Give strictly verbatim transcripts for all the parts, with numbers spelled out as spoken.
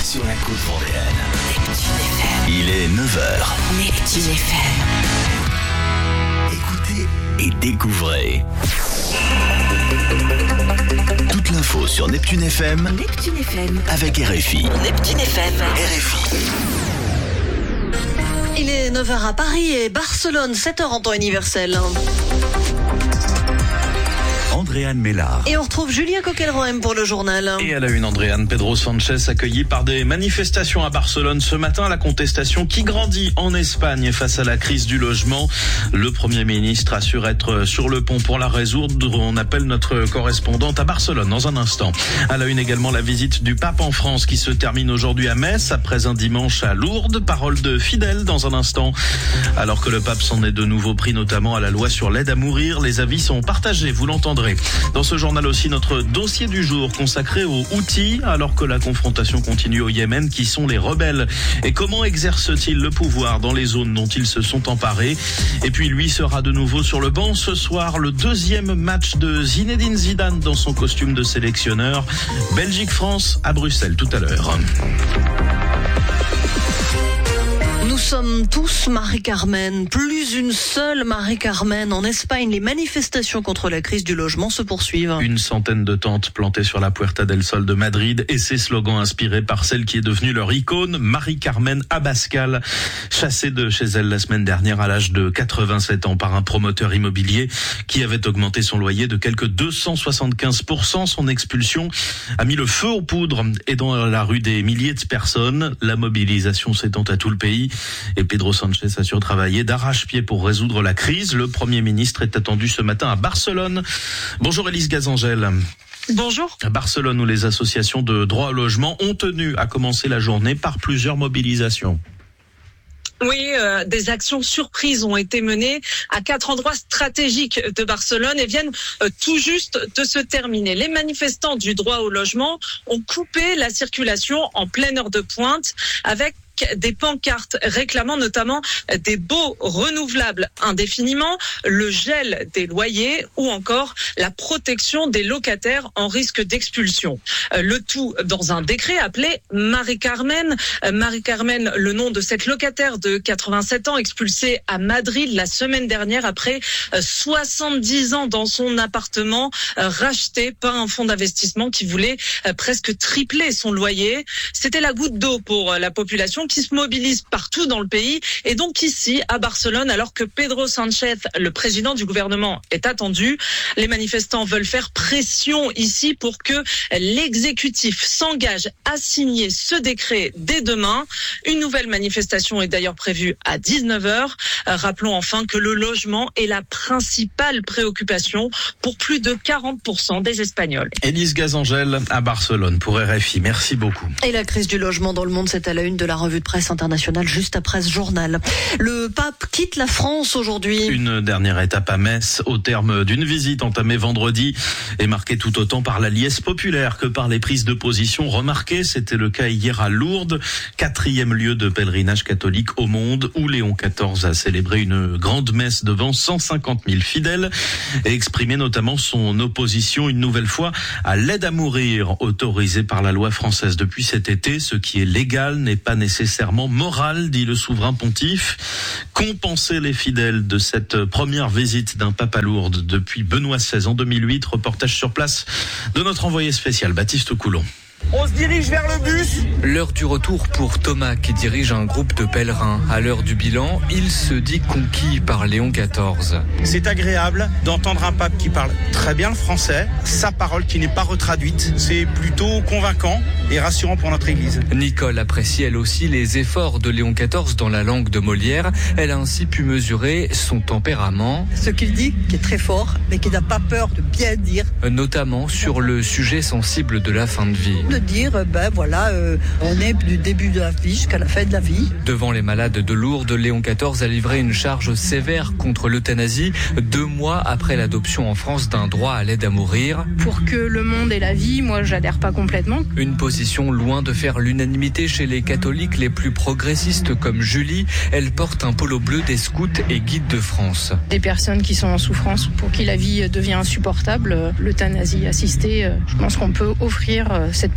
sur la côte vendéenne. Neptune F M. Il est neuf heures. Neptune F M. Écoutez et découvrez. Toute l'info sur Neptune F M. Neptune F M. Avec R F I. Neptune F M. R F I. Il est neuf heures à Paris et Barcelone, sept heures en temps universel. Andréane Mélard. Et on retrouve Julien Coquelroem pour le journal. Et à la une, Andréane, Pedro Sanchez accueilli par des manifestations à Barcelone ce matin. La contestation qui grandit en Espagne face à la crise du logement. Le Premier ministre assure être sur le pont pour la résoudre. On appelle notre correspondante à Barcelone dans un instant. À la une également, la visite du pape en France qui se termine aujourd'hui à Metz après un dimanche à Lourdes. Parole de fidèles dans un instant. Alors que le pape s'en est de nouveau pris notamment à la loi sur l'aide à mourir, les avis sont partagés, vous l'entendrez. Dans ce journal aussi, notre dossier du jour consacré aux Houthis, alors que la confrontation continue au Yémen. Qui sont les rebelles et comment exercent-ils le pouvoir dans les zones dont ils se sont emparés? Et puis lui sera de nouveau sur le banc ce soir. Le deuxième match de Zinedine Zidane dans son costume de sélectionneur. Belgique-France à Bruxelles tout à l'heure. Nous sommes tous Marie-Carmen, plus une seule Marie-Carmen. En Espagne, les manifestations contre la crise du logement se poursuivent. Une centaine de tentes plantées sur la Puerta del Sol de Madrid et ses slogans inspirés par celle qui est devenue leur icône, Marie-Carmen Abascal, chassée de chez elle la semaine dernière à l'âge de quatre-vingt-sept ans par un promoteur immobilier qui avait augmenté son loyer de quelque deux cent soixante-quinze pour cent. Son expulsion a mis le feu aux poudres et dans la rue des milliers de personnes. La mobilisation s'étend à tout le pays. Et Pedro Sanchez assure travailler d'arrache-pied pour résoudre la crise. Le Premier ministre est attendu ce matin à Barcelone. Bonjour Élise Gazangel. Bonjour. À Barcelone, où les associations de droit au logement ont tenu à commencer la journée par plusieurs mobilisations. Oui, euh, des actions surprises ont été menées à quatre endroits stratégiques de Barcelone et viennent euh, tout juste de se terminer. Les manifestants du droit au logement ont coupé la circulation en pleine heure de pointe avec des pancartes réclamant notamment des baux renouvelables indéfiniment, le gel des loyers ou encore la protection des locataires en risque d'expulsion. Le tout dans un décret appelé Marie-Carmen. Marie-Carmen, le nom de cette locataire de quatre-vingt-sept ans expulsée à Madrid la semaine dernière après soixante-dix ans dans son appartement racheté par un fonds d'investissement qui voulait presque tripler son loyer. C'était la goutte d'eau pour la population qui se mobilise partout dans le pays et donc ici à Barcelone, alors que Pedro Sanchez, le président du gouvernement, est attendu. Les manifestants veulent faire pression ici pour que l'exécutif s'engage à signer ce décret dès demain. Une nouvelle manifestation est d'ailleurs prévue à dix-neuf heures. Rappelons enfin que le logement est la principale préoccupation pour plus de quarante pour cent des Espagnols. Élise Gazangel à Barcelone pour R F I. Merci beaucoup. Et la crise du logement dans le monde, c'est à la une de la revue de presse internationale juste après ce journal. Le pape quitte la France aujourd'hui. Une dernière étape à Metz au terme d'une visite entamée vendredi et marquée tout autant par la liesse populaire que par les prises de position remarquées. C'était le cas hier à Lourdes, quatrième lieu de pèlerinage catholique au monde où Léon quatorze a célébré une grande messe devant cent cinquante mille fidèles et exprimé notamment son opposition une nouvelle fois à l'aide à mourir autorisée par la loi française depuis cet été. Ce qui est légal n'est pas nécessairement moral, dit le souverain pontife. Compenser les fidèles de cette première visite d'un pape à Lourdes depuis Benoît seize en deux mille huit. Reportage sur place de notre envoyé spécial Baptiste Coulon. On se dirige vers le bus. L'heure du retour pour Thomas qui dirige un groupe de pèlerins. À l'heure du bilan, il se dit conquis par Léon quatorze. C'est agréable d'entendre un pape qui parle très bien le français, sa parole qui n'est pas retraduite. C'est plutôt convaincant et rassurant pour notre Église. Nicole apprécie elle aussi les efforts de Léon quatorze dans la langue de Molière. Elle a ainsi pu mesurer son tempérament. Ce qu'il dit, qui est très fort, mais qui n'a pas peur de bien dire. Notamment sur le sujet sensible de la fin de vie. De dire, ben voilà, euh, on est du début de la vie jusqu'à la fin de la vie. Devant les malades de Lourdes, Léon quatorze a livré une charge sévère contre l'euthanasie, deux mois après l'adoption en France d'un droit à l'aide à mourir. Pour que le monde ait la vie, moi j'adhère pas complètement. Une position loin de faire l'unanimité chez les catholiques les plus progressistes comme Julie. Elle porte un polo bleu des scouts et guides de France. Des personnes qui sont en souffrance, pour qui la vie devient insupportable, l'euthanasie assistée, je pense qu'on peut offrir cette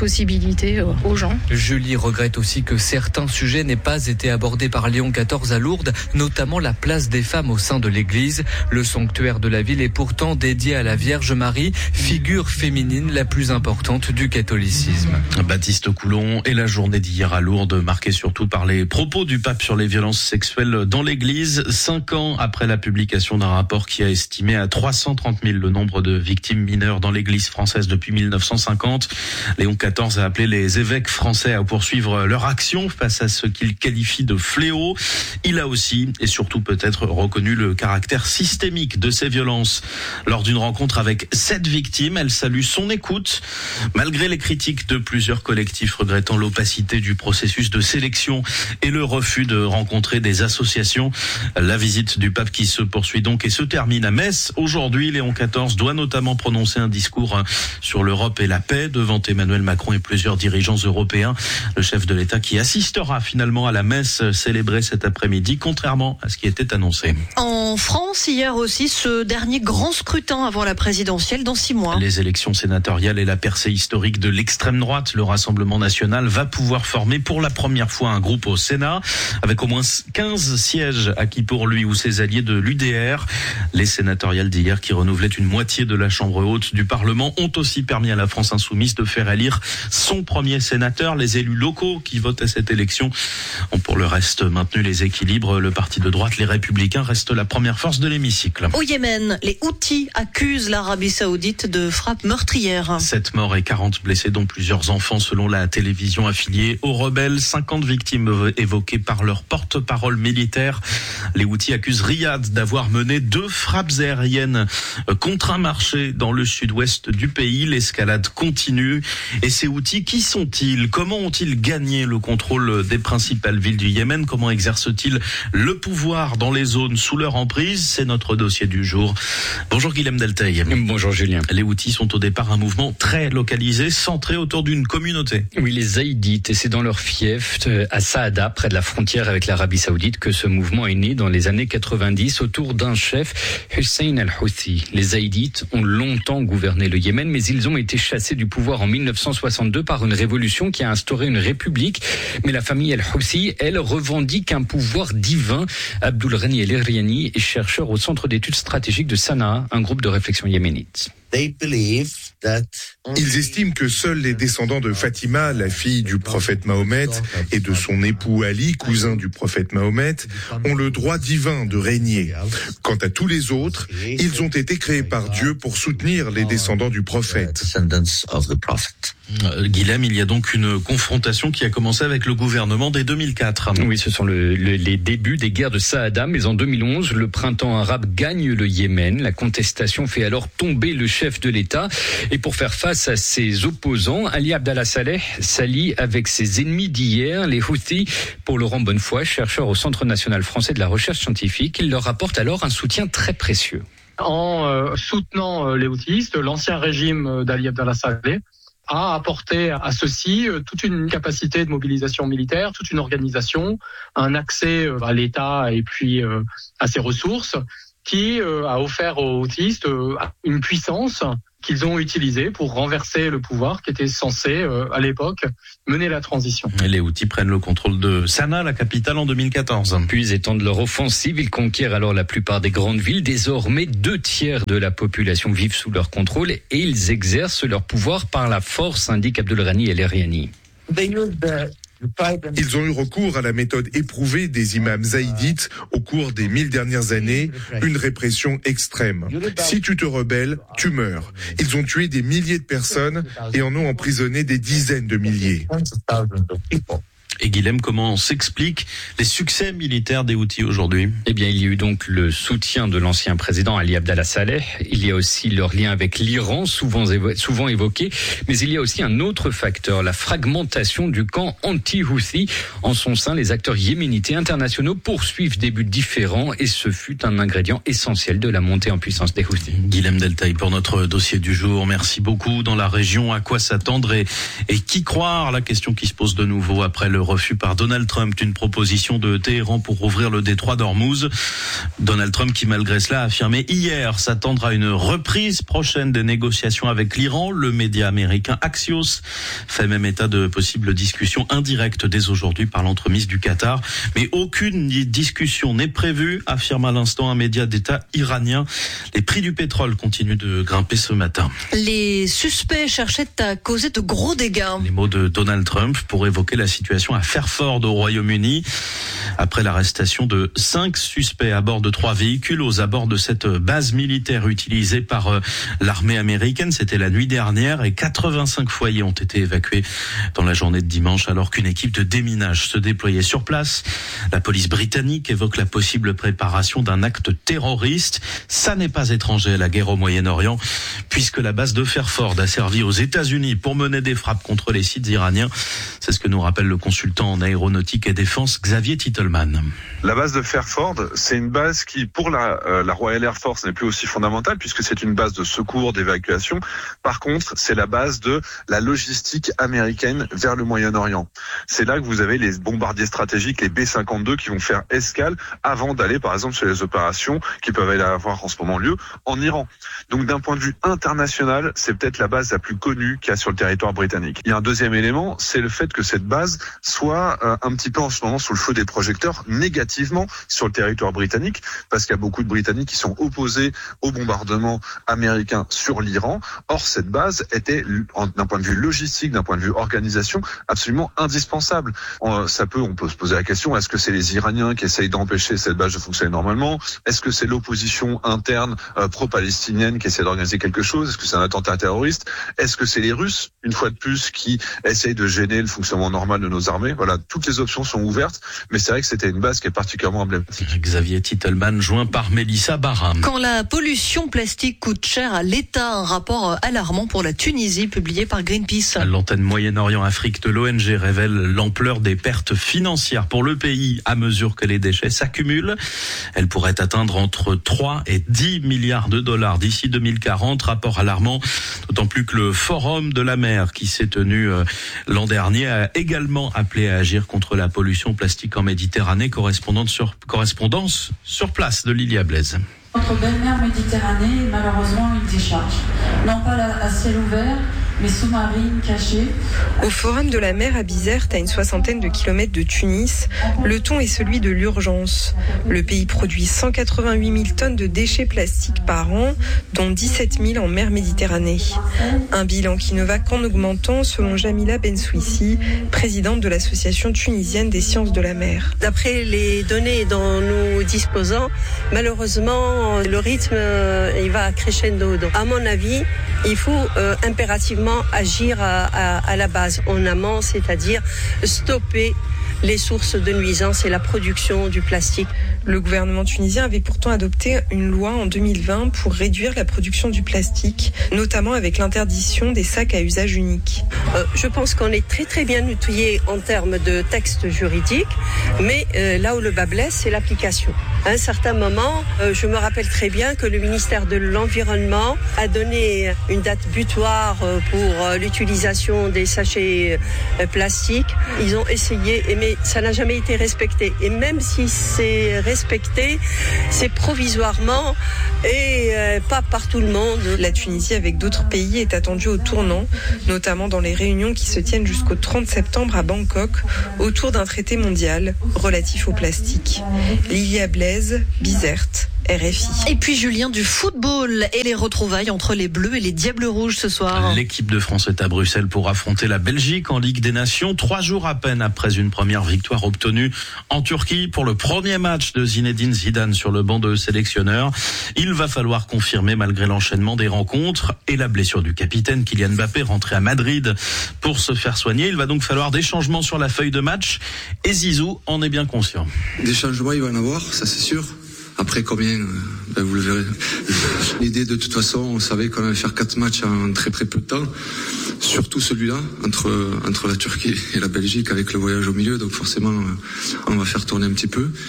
possibilité aux gens. Julie regrette aussi que certains sujets n'aient pas été abordés par Léon quatorze à Lourdes, notamment la place des femmes au sein de l'église. Le sanctuaire de la ville est pourtant dédié à la Vierge Marie, figure féminine la plus importante du catholicisme. Baptiste Coulon et la journée d'hier à Lourdes, marquée surtout par les propos du pape sur les violences sexuelles dans l'église, cinq ans après la publication d'un rapport qui a estimé à trois cent trente mille le nombre de victimes mineures dans l'église française depuis mille neuf cent cinquante. Léon quatorze a appelé les évêques français à poursuivre leur action face à ce qu'il qualifie de fléau. Il a aussi et surtout peut-être reconnu le caractère systémique de ces violences. Lors d'une rencontre avec sept victimes, elle salue son écoute, malgré les critiques de plusieurs collectifs regrettant l'opacité du processus de sélection et le refus de rencontrer des associations. La visite du pape qui se poursuit donc et se termine à Metz. Aujourd'hui, Léon quatorze doit notamment prononcer un discours sur l'Europe et la paix devant Emmanuel Macron et plusieurs dirigeants européens. Le chef de l'État qui assistera finalement à la messe célébrée cet après-midi, contrairement à ce qui était annoncé. En France, hier aussi, ce dernier grand scrutin avant la présidentielle dans six mois. Les élections sénatoriales et la percée historique de l'extrême droite, le Rassemblement national va pouvoir former pour la première fois un groupe au Sénat, avec au moins quinze sièges acquis pour lui ou ses alliés de l'U D R. Les sénatoriales d'hier, qui renouvelaient une moitié de la Chambre haute du Parlement, ont aussi permis à la France insoumise de faire élire son premier sénateur. Les élus locaux qui votent à cette élection ont pour le reste maintenu les équilibres. Le parti de droite, les Républicains, reste la première force de l'hémicycle. Au Yémen, les Houthis accusent l'Arabie Saoudite de frappes meurtrières. sept morts et quarante blessés, dont plusieurs enfants, selon la télévision affiliée aux rebelles. cinquante victimes évoquées par leur porte-parole militaire. Les Houthis accusent Riyad d'avoir mené deux frappes aériennes contre un marché dans le sud-ouest du pays. L'escalade continue. Et ces Houthis, qui sont-ils? Comment ont-ils gagné le contrôle des principales villes du Yémen? Comment exercent-ils le pouvoir dans les zones sous leur emprise? C'est notre dossier du jour. Bonjour Guilhem Delteil. Bonjour Julien. Les Houthis sont au départ un mouvement très localisé, centré autour d'une communauté. Oui, les Zaïdites, et c'est dans leur fief à Saada, près de la frontière avec l'Arabie Saoudite, que ce mouvement est né dans les années quatre-vingt-dix autour d'un chef, Hussein al-Houthi. Les Zaïdites ont longtemps gouverné le Yémen, mais ils ont été chassés du pouvoir en mille neuf cent soixante-deux par une révolution qui a instauré une république. Mais la famille al-Houthi, elle, revendique un pouvoir divin. Abdul Ghani el-Iriani est chercheur au Centre d'études stratégiques de Sanaa, un groupe de réflexion yéménite. Ils estiment que seuls les descendants de Fatima, la fille du prophète Mahomet, et de son époux Ali, cousin du prophète Mahomet, ont le droit divin de régner. Quant à tous les autres, ils ont été créés par Dieu pour soutenir les descendants du prophète. Euh, Guilhem, il y a donc une confrontation qui a commencé avec le gouvernement dès deux mille quatre. Oui, ce sont le, le, les débuts des guerres de Saada, mais en deux mille onze, le printemps arabe gagne le Yémen. La contestation fait alors tomber le chef de l'État. Et pour faire face à ses opposants, Ali Abdallah Saleh s'allie avec ses ennemis d'hier, les Houthis. Pour Laurent Bonnefoy, chercheur au Centre national français de la recherche scientifique, il leur apporte alors un soutien très précieux. En euh, soutenant euh, les Houthis, l'ancien régime d'Ali Abdallah Saleh a apporté à ceux-ci toute une capacité de mobilisation militaire, toute une organisation, un accès à l'État et puis à ses ressources, qui a offert aux Houthis une puissance qu'ils ont utilisée pour renverser le pouvoir qui était censé, à l'époque, mener la transition. Et les Houthis prennent le contrôle de Sanaa, la capitale, en deux mille quatorze. Puis étendent leur offensive, ils conquièrent alors la plupart des grandes villes. Désormais, deux tiers de la population vivent sous leur contrôle et ils exercent leur pouvoir par la force, indique Abdul Ghani el-Iriani. Ils ont eu recours à la méthode éprouvée des imams zaïdites au cours des mille dernières années, une répression extrême. Si tu te rebelles, tu meurs. Ils ont tué des milliers de personnes et en ont emprisonné des dizaines de milliers. Et Guilhem, comment s'expliquent les succès militaires des Houthis aujourd'hui? Eh bien, il y a eu donc le soutien de l'ancien président Ali Abdallah Saleh. Il y a aussi leur lien avec l'Iran, souvent, évo- souvent évoqué. Mais il y a aussi un autre facteur, la fragmentation du camp anti-Houthi. En son sein, les acteurs yéménites et internationaux poursuivent des buts différents et ce fut un ingrédient essentiel de la montée en puissance des Houthis. Guilhem Delteil pour notre dossier du jour. Merci beaucoup. Dans la région, à quoi s'attendre et, et qui croire? La question qui se pose de nouveau après le refus par Donald Trump d'une proposition de Téhéran pour ouvrir le détroit d'Ormuz. Donald Trump qui, malgré cela, a affirmé hier s'attendre à une reprise prochaine des négociations avec l'Iran. Le média américain Axios fait même état de possibles discussions indirectes dès aujourd'hui par l'entremise du Qatar. Mais aucune discussion n'est prévue, affirme à l'instant un média d'État iranien. Les prix du pétrole continuent de grimper ce matin. Les suspects cherchaient à causer de gros dégâts. Les mots de Donald Trump pour évoquer la situation à Fairford au Royaume-Uni. Après l'arrestation de cinq suspects à bord de trois véhicules aux abords de cette base militaire utilisée par l'armée américaine. C'était la nuit dernière et quatre-vingt-cinq foyers ont été évacués dans la journée de dimanche alors qu'une équipe de déminage se déployait sur place. La police britannique évoque la possible préparation d'un acte terroriste. Ça n'est pas étranger à la guerre au Moyen-Orient puisque la base de Fairford a servi aux États-Unis pour mener des frappes contre les sites iraniens. C'est ce que nous rappelle le consultant en aéronautique et défense Xavier Titelman. La base de Fairford, c'est une base qui, pour la, euh, la Royal Air Force, n'est plus aussi fondamentale puisque c'est une base de secours, d'évacuation. Par contre, c'est la base de la logistique américaine vers le Moyen-Orient. C'est là que vous avez les bombardiers stratégiques, les B cinquante-deux, qui vont faire escale avant d'aller, par exemple, sur les opérations qui peuvent aller avoir en ce moment lieu en Iran. Donc, d'un point de vue international, c'est peut-être la base la plus connue qu'il y a sur le territoire britannique. Il y a un deuxième élément, c'est le fait que cette base soit euh, un petit peu en ce moment sous le feu des projecteurs négativement sur le territoire britannique, parce qu'il y a beaucoup de Britanniques qui sont opposés au bombardement américain sur l'Iran. Or, cette base était, d'un point de vue logistique, d'un point de vue organisation, absolument indispensable. On, ça peut, on peut se poser la question, est-ce que c'est les Iraniens qui essayent d'empêcher cette base de fonctionner normalement? Est-ce que c'est l'opposition interne euh, pro-palestinienne qui essaie d'organiser quelque chose? Est-ce que c'est un attentat terroriste? Est-ce que c'est les Russes, une fois de plus, qui essayent de gêner le fonctionnement normal de nos armées? Voilà, toutes les options sont ouvertes, mais c'est vrai que c'était une base qui est particulièrement emblématique. Xavier Titelman, joint par Mélissa Barra. Quand la pollution plastique coûte cher à l'État, un rapport alarmant pour la Tunisie publié par Greenpeace. L'antenne Moyen-Orient-Afrique de l'O N G révèle l'ampleur des pertes financières pour le pays à mesure que les déchets s'accumulent. Elles pourraient atteindre entre trois et dix milliards de dollars d'ici deux mille quarante. Rapport alarmant, d'autant plus que le Forum de la mer qui s'est tenu l'an dernier a également appelé à agir contre la pollution plastique en Méditerranée. Correspondante sur, correspondance sur place de Lilia Blaise. Notre belle mer Méditerranée est malheureusement une décharge. Non pas à ciel ouvert, mais sous-marine, cachée. Au Forum de la mer à Bizerte, à une soixantaine de kilomètres de Tunis, le ton est celui de l'urgence. Le pays produit cent quatre-vingt-huit mille tonnes de déchets plastiques par an, dont dix-sept mille en mer Méditerranée. Un bilan qui ne va qu'en augmentant, selon Jamila Bensouissi, présidente de l'Association tunisienne des sciences de la mer. D'après les données dont nous disposons, malheureusement, le rythme il va crescendo. Donc, à mon avis, il faut euh, impérativement agir à, à, à la base, en amont, c'est-à-dire stopper les sources de nuisances et la production du plastique. Le gouvernement tunisien avait pourtant adopté une loi en deux mille vingt pour réduire la production du plastique, notamment avec l'interdiction des sacs à usage unique. Euh, je pense qu'on est très très bien outillé en termes de texte juridique, mais euh, là où le bas blesse, c'est l'application. À un certain moment, euh, je me rappelle très bien que le ministère de l'Environnement a donné une date butoir euh, pour euh, l'utilisation des sachets euh, plastiques. Ils ont essayé, mais ça n'a jamais été respecté. Et même si c'est respecté, c'est provisoirement et euh, pas par tout le monde. La Tunisie, avec d'autres pays, est attendue au tournant, notamment dans les réunions qui se tiennent jusqu'au trente septembre à Bangkok, autour d'un traité mondial relatif au plastique. Lilia Blaise, Bizerte, R F I. Et puis Julien, du football et les retrouvailles entre les Bleus et les Diables Rouges ce soir. L'équipe de France est à Bruxelles pour affronter la Belgique en Ligue des Nations, trois jours à peine après une première victoire obtenue en Turquie pour le premier match de Zinedine Zidane sur le banc de sélectionneur. Il va falloir confirmer malgré l'enchaînement des rencontres et la blessure du capitaine Kylian Mbappé rentré à Madrid pour se faire soigner. Il va donc falloir des changements sur la feuille de match et Zizou en est bien conscient. Des changements, il va y en avoir, ça c'est sûr. Après combien, ben vous le verrez. L'idée de toute façon, on savait qu'on allait faire quatre matchs en très très peu de temps. Surtout celui-là, entre, entre la Turquie et la Belgique avec le voyage au milieu. Donc forcément, on va faire tourner un petit peu.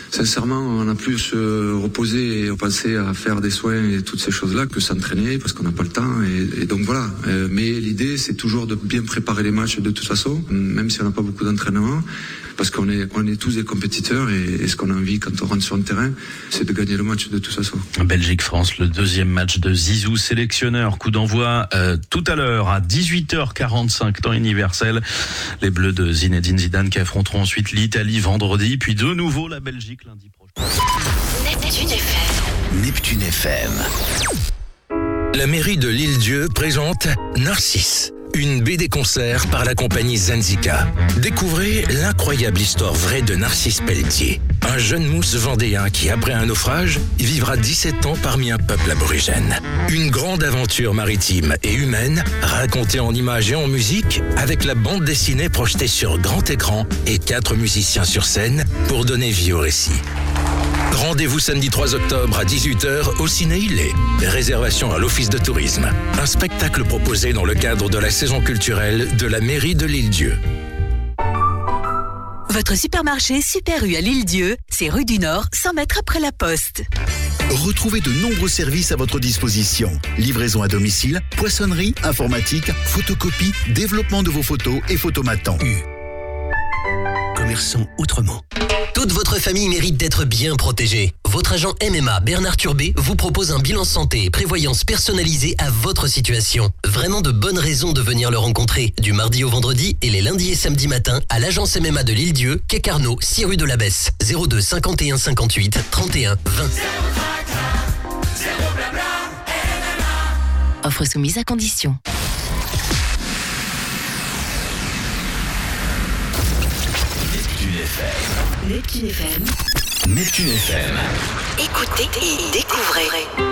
Sincèrement, on a plus se reposer et penser à faire des soins et toutes ces choses-là que s'entraîner parce qu'on n'a pas le temps. Et, et donc voilà. Euh, mais l'idée, c'est toujours de bien préparer les matchs de toute façon, même si on n'a pas beaucoup d'entraînement. Parce qu'on est, on est tous des compétiteurs et, et ce qu'on a envie quand on rentre sur le terrain, c'est de gagner le match de toute façon. Belgique-France, le deuxième match de Zizou, sélectionneur. Coup d'envoi euh, tout à l'heure à dix-huit heures quarante-cinq, temps universel. Les Bleus de Zinedine Zidane qui affronteront ensuite l'Italie vendredi, puis de nouveau la Belgique lundi prochain. Neptune F M. Neptune F M. La mairie de l'Île-Dieu présente Narcisse, une B D concert par la compagnie Zenzika. Découvrez l'incroyable histoire vraie de Narcisse Pelletier, un jeune mousse vendéen qui, après un naufrage, vivra dix-sept ans parmi un peuple aborigène. Une grande aventure maritime et humaine, racontée en images et en musique, avec la bande dessinée projetée sur grand écran et quatre musiciens sur scène pour donner vie au récit. Rendez-vous samedi trois octobre à dix-huit heures au Ciné Ilé. Réservation à l'Office de tourisme. Un spectacle proposé dans le cadre de la saison culturelle de la mairie de l'Île-Dieu. Votre supermarché Super U à l'Île-Dieu, c'est rue du Nord, cent mètres après la Poste. Retrouvez de nombreux services à votre disposition. Livraison à domicile, poissonnerie, informatique, photocopie, développement de vos photos et photomatants. U. Commerçant autrement. Toute votre famille mérite d'être bien protégée. Votre agent M M A, Bernard Turbet, vous propose un bilan santé et prévoyance personnalisé à votre situation. Vraiment de bonnes raisons de venir le rencontrer. Du mardi au vendredi et les lundis et samedis matins à l'agence M M A de l'Île-Dieu, quai Carnot, six rue de l'Abbesse. zéro deux cinquante et un cinquante-huit trente et un vingt. Offre soumise à condition. Neptune F M. Neptune F M. Écoutez et découvrez.